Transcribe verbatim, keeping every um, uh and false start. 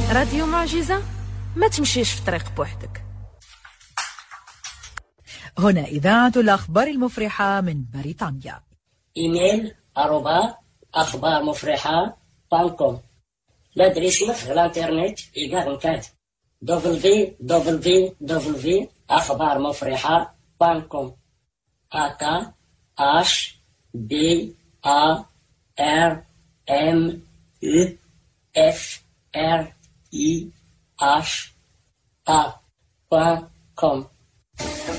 راديو معجزة، ما تمشيش في طريق بوحدك. هنا إذاعة الأخبار المفرحة من بريطانيا. إيميل أروبا أخبار مفرحة بانكوم. الأدريس في الانترنت إيجار نكاد دبليو دبليو دبليو أخبار مفرحة بانكوم. أكا أش بي أ ار ام إ اف ار إي أش أ بانكوم.